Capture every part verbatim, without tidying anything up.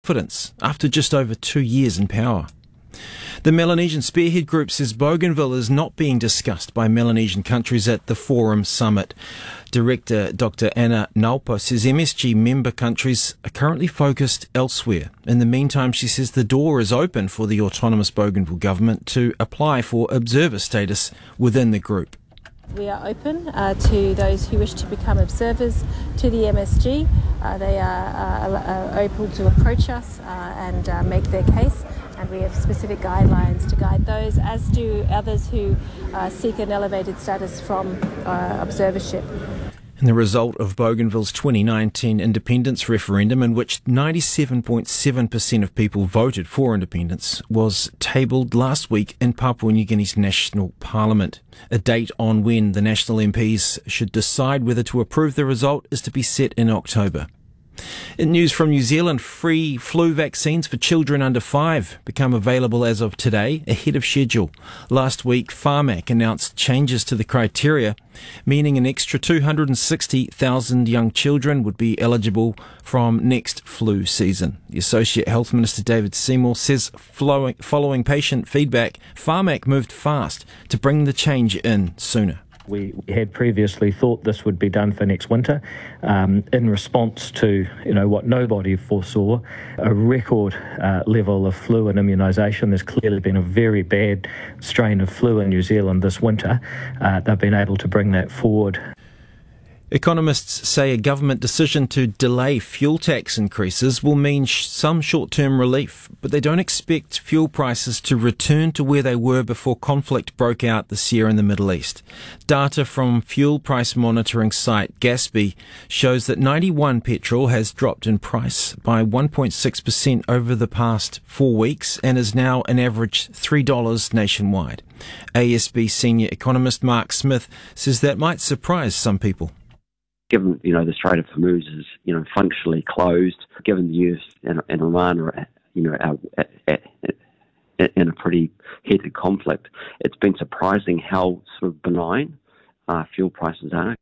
confidence after just over two years in power. The Melanesian Spearhead Group says Bougainville is not being discussed by Melanesian countries at the Forum Summit. Director Doctor Anna Naupa says M S G member countries are currently focused elsewhere. In the meantime, she says the door is open for the autonomous Bougainville government to apply for observer status within the group. We are open uh, to those who wish to become observers to the M S G. Uh, they are uh, uh, able to approach us uh, and uh, make their case, and we have specific guidelines to guide those, as do others who uh, seek an elevated status from uh, observership. And the result of Bougainville's twenty nineteen independence referendum, in which ninety-seven point seven percent of people voted for independence, was tabled last week in Papua New Guinea's National Parliament. A date on when the national M Ps should decide whether to approve the result is to be set in October. In news from New Zealand, free flu vaccines for children under five become available as of today, ahead of schedule. Last week, Pharmac announced changes to the criteria, meaning an extra two hundred sixty thousand young children would be eligible from next flu season. The Associate Health Minister David Seymour says following patient feedback, Pharmac moved fast to bring the change in sooner. We had previously thought this would be done for next winter um, in response to, you know, what nobody foresaw, a record uh, level of flu and immunisation. There's clearly been a very bad strain of flu in New Zealand this winter. Uh, they've been able to bring that forward. Economists say a government decision to delay fuel tax increases will mean sh- some short-term relief, but they don't expect fuel prices to return to where they were before conflict broke out this year in the Middle East. Data from fuel price monitoring site Gaspy shows that ninety-one petrol has dropped in price by one point six percent over the past four weeks and is now an average three dollars nationwide. A S B senior economist Mark Smith says that might surprise some people. Given, you know, the Strait of Hormuz is, you know, functionally closed, given the U S and, and Iran are, you know, are, at, at, at, in a pretty heated conflict, it's been surprising how sort of benign uh, fuel prices are.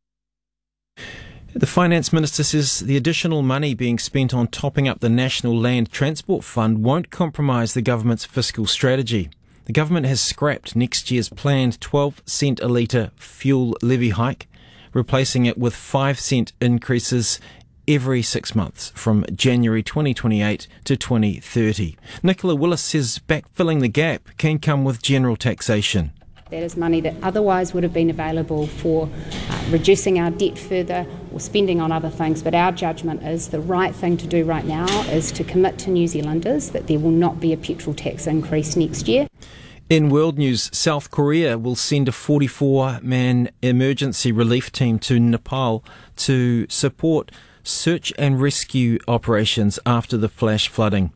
The Finance Minister says the additional money being spent on topping up the National Land Transport Fund won't compromise the government's fiscal strategy. The government has scrapped next year's planned twelve cent a litre fuel levy hike, replacing it with five cent increases every six months from January twenty twenty-eight to twenty thirty. Nicola Willis says backfilling the gap can come with general taxation. That is money that otherwise would have been available for uh, reducing our debt further or spending on other things, but our judgment is the right thing to do right now is to commit to New Zealanders that there will not be a petrol tax increase next year. In world news, South Korea will send a forty-four man emergency relief team to Nepal to support search and rescue operations after the flash flooding.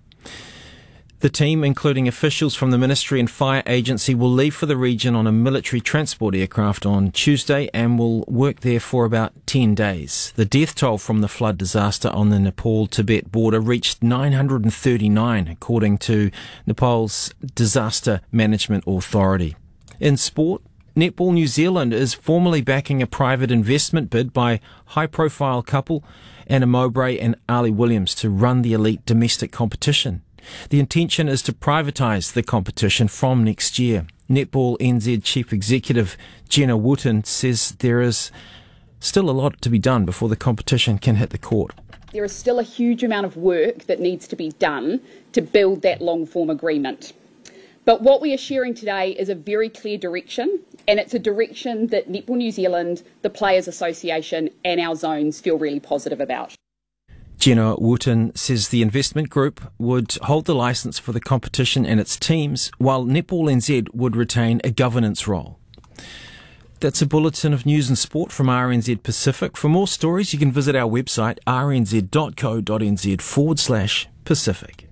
The team, including officials from the Ministry and Fire Agency, will leave for the region on a military transport aircraft on Tuesday and will work there for about ten days. The death toll from the flood disaster on the Nepal-Tibet border reached nine hundred thirty-nine, according to Nepal's Disaster Management Authority. In sport, Netball New Zealand is formally backing a private investment bid by high-profile couple Anna Mowbray and Ali Williams to run the elite domestic competition. The intention is to privatise the competition from next year. Netball N Z Chief Executive Jenna Wooten says there is still a lot to be done before the competition can hit the court. There is still a huge amount of work that needs to be done to build that long-form agreement. But what we are sharing today is a very clear direction, and it's a direction that Netball New Zealand, the Players Association and our zones feel really positive about. Jenna Wooten says the investment group would hold the licence for the competition and its teams, while Netball N Z would retain a governance role. That's a bulletin of news and sport from R N Z Pacific. For more stories, you can visit our website rnz.co.nz forward slash Pacific.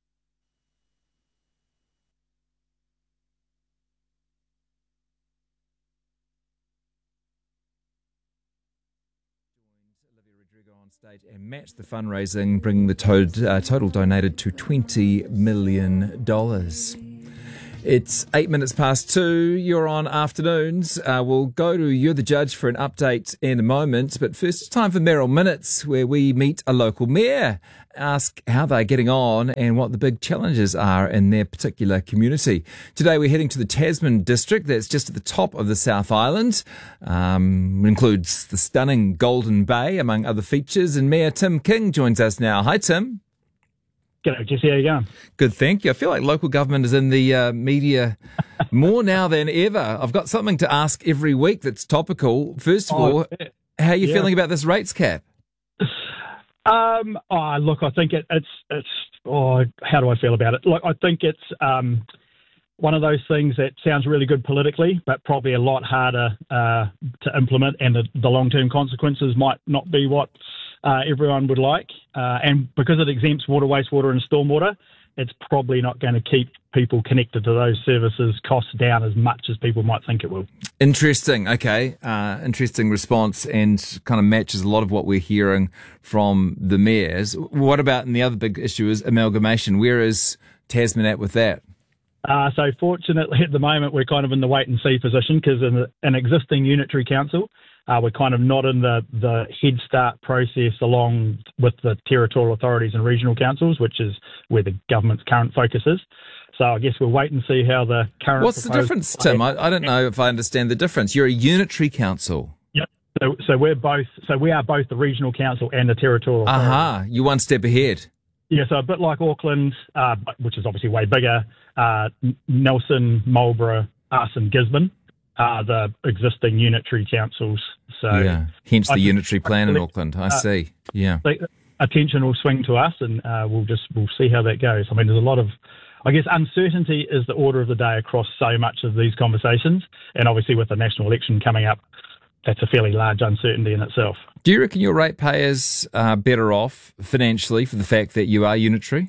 On stage and match the fundraising, bringing the to- uh, total donated to twenty million dollars. It's eight minutes past two. You're on Afternoons. Uh, we'll go to You're the Judge for an update in a moment. But first, it's time for Mayoral Minutes, where we meet a local mayor, ask how they're getting on and what the big challenges are in their particular community. Today, we're heading to the Tasman district. That's just at the top of the South Island. Um, it includes the stunning Golden Bay, among other features. And Mayor Tim King joins us now. Hi, Tim. G'day, Jesse. How you going? Good, thank you. I feel like local government is in the uh, media more now than ever. I've got something to ask every week that's topical. First of Oh, all, how are you yeah. feeling about this rates cap? Um, oh, look, I think it, it's it's. Oh, how do I feel about it? Look, I think it's um, one of those things that sounds really good politically, but probably a lot harder uh, to implement, and the, the long-term consequences might not be what uh, everyone would like. Uh, and because it exempts water, wastewater, and stormwater, it's probably not going to keep people connected to those services costs down as much as people might think it will. Interesting. Okay. Uh, interesting response, and kind of matches a lot of what we're hearing from the mayors. What about, and the other big issue is amalgamation. Where is Tasman at with that? Uh, so fortunately, at the moment, we're kind of in the wait-and-see position because in the, an existing unitary council, uh, we're kind of not in the, the head start process along with the territorial authorities and regional councils, which is where the government's current focus is. So I guess we'll wait and see how the current... What's the difference, Tim? I, I don't know if I understand the difference. You're a unitary council. Yep. So, so we're both. So we are both the regional council and the territorial authority. Aha, you're one step ahead. Yeah, so a bit like Auckland, uh, which is obviously way bigger, uh, Nelson, Marlborough, us and Gisborne are the existing unitary councils. So yeah, hence the I unitary plan in I Auckland. I uh, see. Yeah. the attention will swing to us, and uh, we'll just we'll see how that goes. I mean, there's a lot of, I guess, uncertainty is the order of the day across so much of these conversations, and obviously with the national election coming up, that's a fairly large uncertainty in itself. Do you reckon your ratepayers are better off financially for the fact that you are unitary?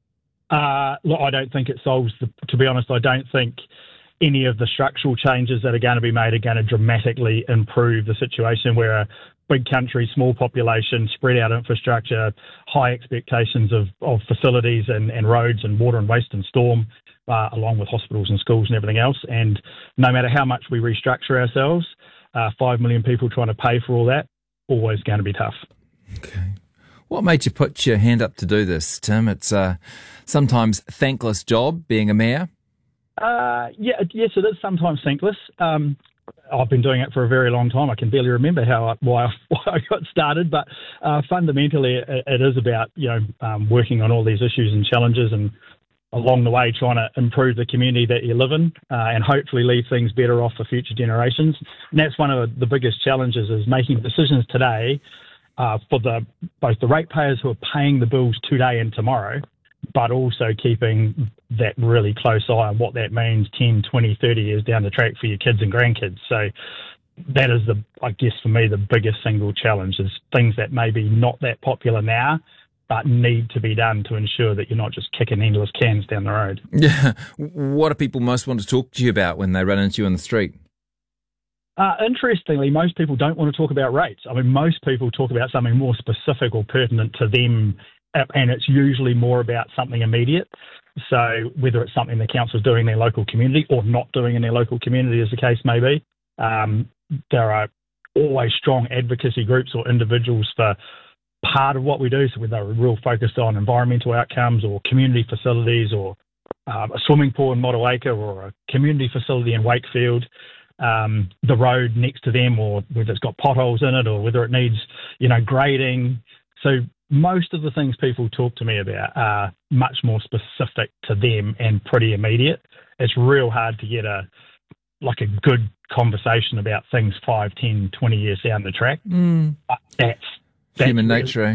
Uh, look, I don't think it solves the, to be honest, I don't think any of the structural changes that are going to be made are going to dramatically improve the situation where a big country, small population, spread out infrastructure, high expectations of, of facilities and, and roads and water and waste and storm, uh, along with hospitals and schools and everything else. And no matter how much we restructure ourselves, uh, five million people trying to pay for all that, always going to be tough. Okay. What made you put your hand up to do this, Tim? It's a sometimes thankless job being a mayor. Uh, yeah, yes, it is sometimes thankless. Um, I've been doing it for a very long time. I can barely remember how I, why, I, why I got started, but uh, fundamentally, it, it is about you know um, working on all these issues and challenges, and along the way trying to improve the community that you live in, uh, and hopefully leave things better off for future generations. And that's one of the biggest challenges: is making decisions today uh, for the both the ratepayers who are paying the bills today and tomorrow, but also keeping that really close eye on what that means ten, twenty, thirty years down the track for your kids and grandkids. So that is, the, I guess, for me, the biggest single challenge is things that may be not that popular now, but need to be done to ensure that you're not just kicking endless cans down the road. Yeah. What do people most want to talk to you about when they run into you on the street? Uh, interestingly, most people don't want to talk about rates. I mean, most people talk about something more specific or pertinent to them, and it's usually more about something immediate. So whether it's something the council's doing in their local community or not doing in their local community, as the case may be, um, there are always strong advocacy groups or individuals for part of what we do. So whether they're real focused on environmental outcomes or community facilities or um, a swimming pool in Motueka or a community facility in Wakefield, um, the road next to them, or whether it's got potholes in it or whether it needs, you know, grading. So most of the things people talk to me about are much more specific to them and pretty immediate. It's real hard to get a like a good conversation about things five, ten, twenty years down the track. Mm. But that's, that's human really, nature, eh?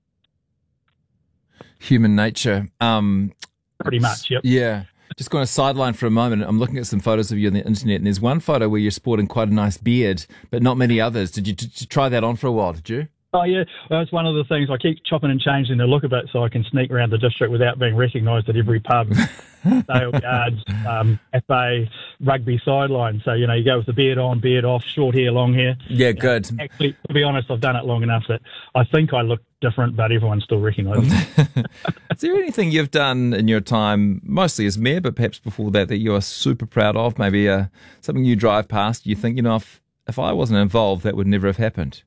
Human nature. Um, pretty much, yep. Yeah. Just going to sideline for a moment. I'm looking at some photos of you on the internet, and there's one photo where you're sporting quite a nice beard, but not many others. Did you, did you try that on for a while, did you? Oh, yeah. Well, that's one of the things. I keep chopping and changing the look a bit so I can sneak around the district without being recognised at every pub, sale yards, um, cafe, rugby sideline. So, you know, you go with the beard on, beard off, short hair, long hair. Yeah, good. You know, actually, to be honest, I've done it long enough that I think I look different, but everyone still recognises me. Is there anything you've done in your time, mostly as mayor, but perhaps before that, that you're super proud of? Maybe uh, something you drive past, you think, you know, if, if I wasn't involved, that would never have happened?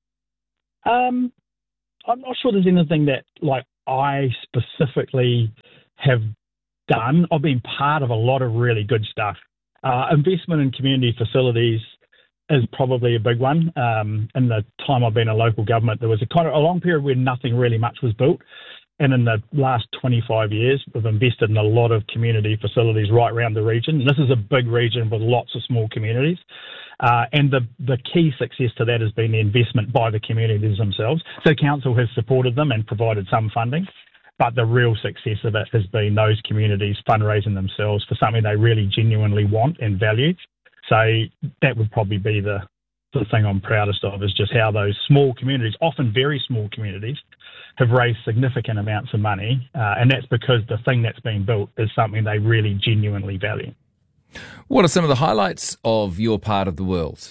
Um, I'm not sure there's anything that, like, I specifically have done. I've been part of a lot of really good stuff. Uh, investment in community facilities is probably a big one. Um, in the time I've been in local government, there was a kind of a long period where nothing really much was built. And in the last twenty-five years, we've invested in a lot of community facilities right around the region. And this is a big region with lots of small communities. Uh, and the, the key success to that has been the investment by the communities themselves. So council has supported them and provided some funding. But the real success of it has been those communities fundraising themselves for something they really genuinely want and value. So that would probably be the, the thing I'm proudest of, is just how those small communities, often very small communities, have raised significant amounts of money. Uh, and that's because the thing that's been built is something they really genuinely value. What are some of the highlights of your part of the world?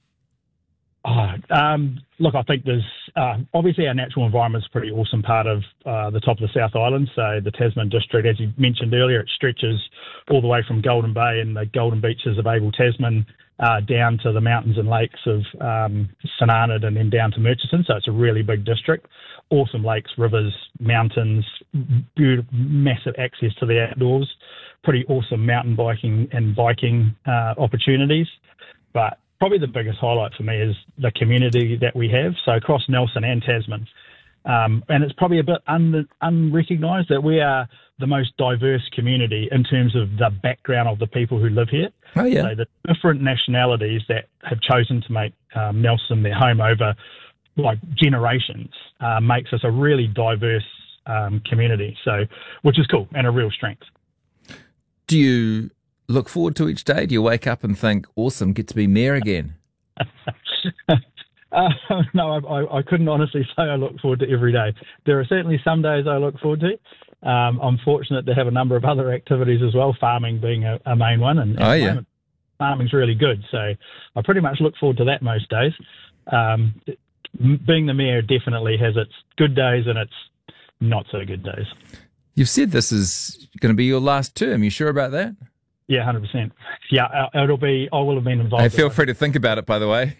Oh, um, look, I think there's uh, obviously our natural environment is a pretty awesome part of uh, the top of the South Island. So the Tasman district, as you mentioned earlier, it stretches all the way from Golden Bay and the golden beaches of Abel Tasman uh, down to the mountains and lakes of um, St Arnaud and then down to Murchison. So it's a really big district. Awesome lakes, rivers, mountains, beautiful, massive access to the outdoors, pretty awesome mountain biking and biking uh, opportunities. But probably the biggest highlight for me is the community that we have. So across Nelson and Tasman. Um, and it's probably a bit un- unrecognised that we are the most diverse community in terms of the background of the people who live here. Oh, yeah. So the different nationalities that have chosen to make um, Nelson their home over like generations uh, makes us a really diverse um, community. So, which is cool and a real strength. Do you look forward to each day? Do you wake up and think, awesome, get to be mayor again? uh, no, I, I, I couldn't honestly say I look forward to every day. There are certainly some days I look forward to. Um, I'm fortunate to have a number of other activities as well, farming being a, a main one. And, and oh, yeah. Farming's really good. So I pretty much look forward to that most days. Um, being the mayor definitely has its good days and its not so good days. You've said this is going to be your last term. You sure about that? Yeah, one hundred percent. Yeah, it'll be, I will have been involved. Hey, feel free to think about it, by the way.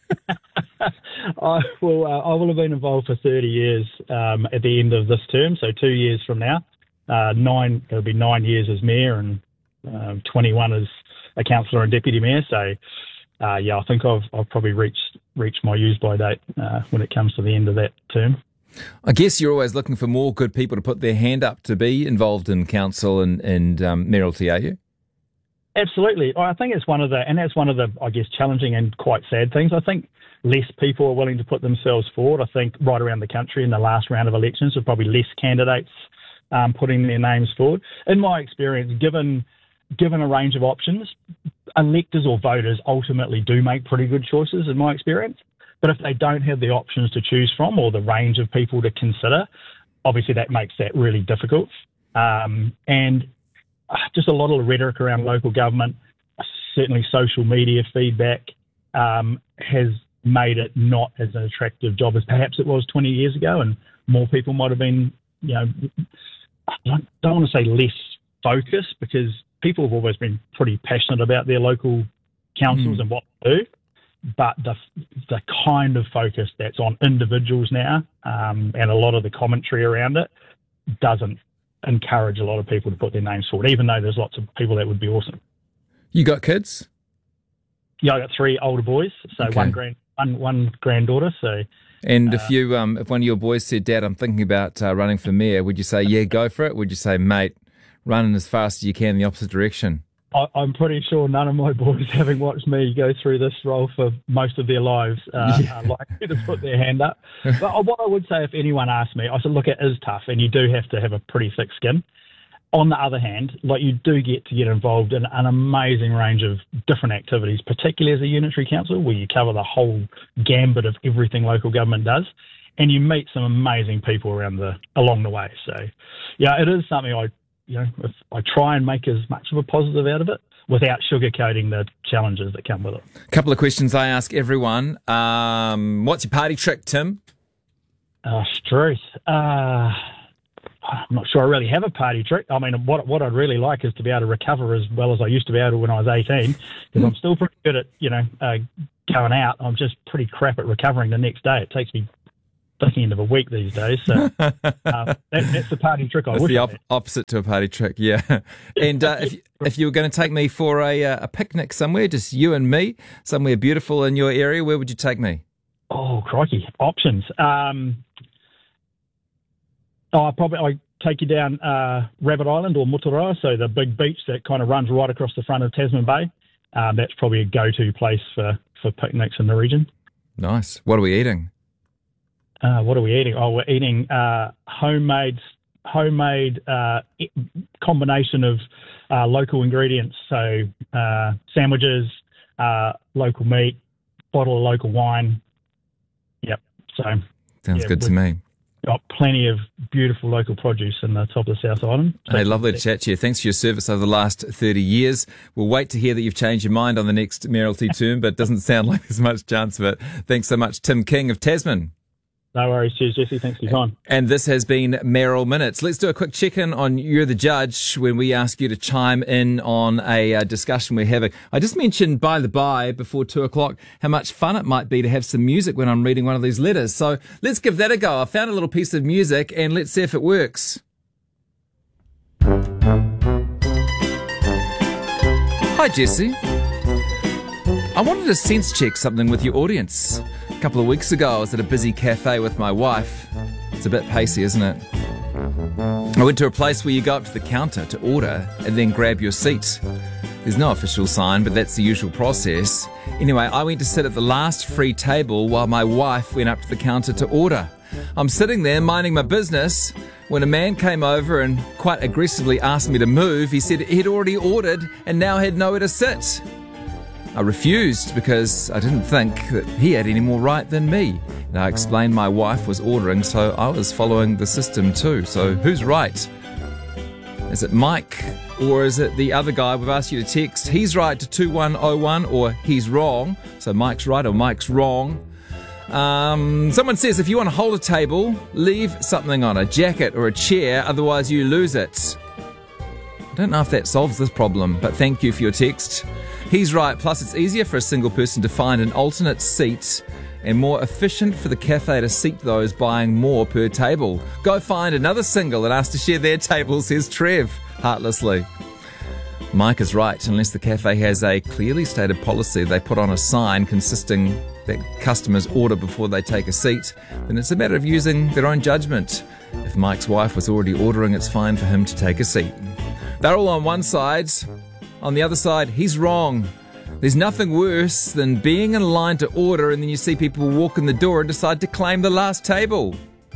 I will uh, I will have been involved for thirty years um, at the end of this term, so two years from now. Uh, nine, it'll be nine years as mayor and uh, twenty-one as a councillor and deputy mayor. So, uh, yeah, I think I've I've probably reached reached my use-by date uh, when it comes to the end of that term. I guess you're always looking for more good people to put their hand up to be involved in council and, and um, mayoralty, are you? Absolutely. I think it's one of the, and that's one of the, I guess, challenging and quite sad things. I think less people are willing to put themselves forward. I think right around the country in the last round of elections, there were probably less candidates um, putting their names forward. In my experience, given given a range of options, electors or voters ultimately do make pretty good choices, in my experience. But if they don't have the options to choose from or the range of people to consider, obviously that makes that really difficult. Um, and just a lot of rhetoric around local government, certainly social media feedback, um, has made it not as an attractive job as perhaps it was twenty years ago, and more people might have been, you know, I don't, don't want to say less focused, because people have always been pretty passionate about their local councils mm. and what they do, but the the kind of focus that's on individuals now, um, and a lot of the commentary around it doesn't encourage a lot of people to put their names forward, even though there's lots of people that would be awesome. You got kids? Yeah, I got three older boys, so okay. one grand, one one granddaughter. So, and uh, if you, um, if one of your boys said, "Dad, I'm thinking about uh, running for mayor," would you say, "Yeah, go for it"? Would you say, "Mate, running as fast as you can in the opposite direction"? I, I'm pretty sure none of my boys, having watched me go through this role for most of their lives, uh, yeah. are likely to put their hand up. But what I would say, if anyone asked me, I said, look, it is tough, and you do have to have a pretty thick skin. On the other hand, like, you do get to get involved in an amazing range of different activities, particularly as a unitary council, where you cover the whole gambit of everything local government does, and you meet some amazing people around the along the way. So, yeah, it is something I. You know, if I try and make as much of a positive out of it. without sugarcoating the challenges that come with it. A couple of questions I ask everyone. Um, what's your party trick, Tim? Uh, Struth. Uh, I'm not sure I really have a party trick. I mean, what what I'd really like is to be able to recover as well as I used to be able to when I was eighteen, because I'm still pretty good at, you know, uh, going out. I'm just pretty crap at recovering the next day. It takes me the end of a week these days. So uh, that, that's the party trick I That's wish the I op- had. opposite to a party trick, yeah. And uh, if, if you were going to take me for a, uh, a picnic somewhere, just you and me, somewhere beautiful in your area, where would you take me? Oh, crikey. Options. Um, oh, I probably I take you down uh, Rabbit Island or Mutaroa, so the big beach that kind of runs right across the front of Tasman Bay. Um, that's probably a go-to place for, for picnics in the region. Nice. What are we eating? Uh, what are we eating? Oh, we're eating uh, homemade homemade uh, combination of uh, local ingredients. So uh, sandwiches, uh, local meat, bottle of local wine. Yep. So Sounds yeah, good to me. Got plenty of beautiful local produce in the top of the South Island. So Hey, lovely to chat to you. Thanks for your service over the last thirty years. We'll wait to hear that you've changed your mind on the next mayoralty term, but it doesn't sound like there's much chance of it. Thanks so much, Tim King of Tasman. No worries. Cheers, Jesse. Thanks for your time. And this has been Mayoral Minutes. Let's do a quick check-in on You're the Judge when we ask you to chime in on a uh, discussion we're having. I just mentioned, by the by, before two o'clock, how much fun it might be to have some music when I'm reading one of these letters. So let's give that a go. I found a little piece of music and let's see if it works. Hi, Jesse. I wanted to sense check something with your audience. A couple of weeks ago, I was at a busy cafe with my wife. It's a bit pacey, isn't it? I went to a place where you go up to the counter to order and then grab your seat. There's no official sign, but that's the usual process. Anyway, I went to sit at the last free table while my wife went up to the counter to order. I'm sitting there minding my business when a man came over and quite aggressively asked me to move. He said he'd already ordered and now had nowhere to sit. I refused because I didn't think that he had any more right than me. And I explained my wife was ordering, so I was following the system too. So who's right? Is it Mike or is it the other guy? We've asked you to text, he's right to two one oh one, or he's wrong. So Mike's right or Mike's wrong. Um, someone says if you want to hold a table, leave something on, a jacket or a chair, otherwise you lose it. I don't know if that solves this problem, but thank you for your text. He's right, plus it's easier for a single person to find an alternate seat and more efficient for the cafe to seat those buying more per table. Go find another single and ask to share their table, says Trev, heartlessly. Mike is right, unless the cafe has a clearly stated policy they put on a sign consisting that customers order before they take a seat, then it's a matter of using their own judgment. If Mike's wife was already ordering, it's fine for him to take a seat. They're all on one side. On the other side, he's wrong. There's nothing worse than being in line to order and then you see people walk in the door and decide to claim the last table.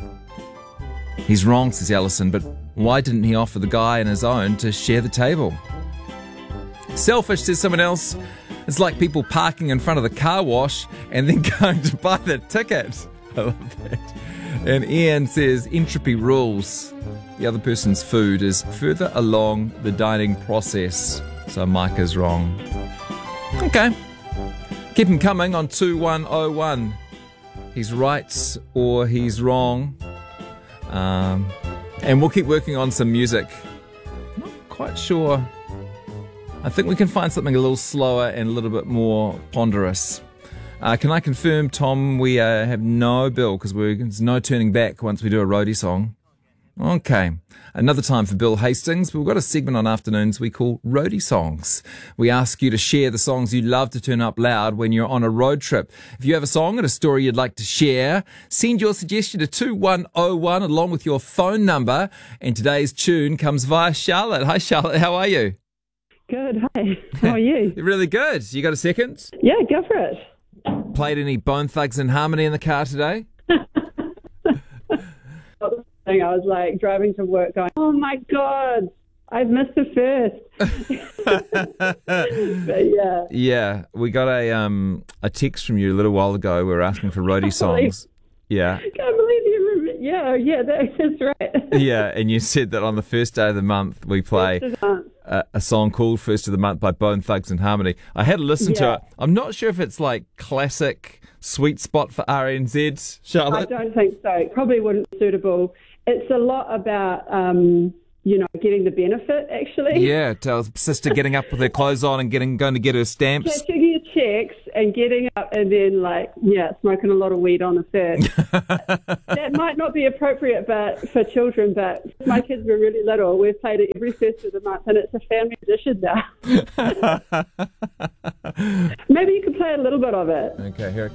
He's wrong, says Alison, but why didn't he offer the guy on his own to share the table? Selfish, says someone else. It's like people parking in front of the car wash and then going to buy the ticket. I love that. And Ian says, entropy rules. The other person's food is further along the dining process. So Mike is wrong. Okay. Keep him coming on two one oh one. He's right or he's wrong. Um, and we'll keep working on some music. Not quite sure. I think we can find something a little slower and a little bit more ponderous. Uh, can I confirm, Tom, we uh, have no bill because there's no turning back once we do a roadie song? Okay. Another time for Bill Hastings. We've got a segment on afternoons we call Roadie Songs. We ask you to share the songs you love to turn up loud when you're on a road trip. If you have a song and a story you'd like to share, send your suggestion to two one oh one along with your phone number. And today's tune comes via Charlotte. Hi, Charlotte. How are you? Good. Hi. How are you? Really good. You got a second? Yeah, go for it. Played any Bone Thugs and Harmony in the car today? I was like driving to work going, oh my God, I've missed the first. But yeah. Yeah, we got a um a text from you a little while ago. We were asking for roadie songs. Yeah. Can't believe you, yeah, yeah, that, that's right. Yeah, and you said that on the first day of the month we play a, a song called First of the Month by Bone Thugs and Harmony. I had to listen Yeah. to it. I'm not sure if it's like classic sweet spot for R N Z, Charlotte. I don't think so. It probably wouldn't be suitable. It's a lot about, um, you know, getting the benefit, actually. Yeah, tell sister getting up with her clothes on and getting going to get her stamps. Catching your checks and getting up and then, like, yeah, smoking a lot of weed on the first. That might not be appropriate but for children, but my kids were really little. We've played it every first of the month, and it's a family tradition now. Maybe you could play a little bit of it. Okay, here it